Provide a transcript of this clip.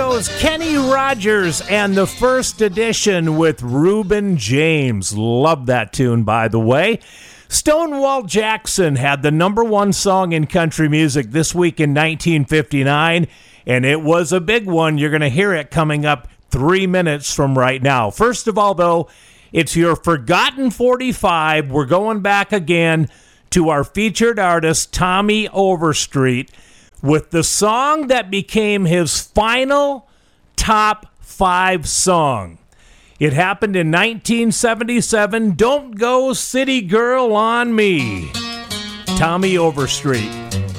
goes Kenny Rogers and the First Edition with Reuben James. Love that tune, by the way. Stonewall Jackson had the number one song in country music this week in 1959, and it was a big one. You're going to hear it coming up 3 minutes from right now. First of all, though, it's your Forgotten 45. We're going back again to our featured artist, Tommy Overstreet, with the song that became his final top 5 song. It happened in 1977. Don't Go City Girl on Me. Tommy Overstreet.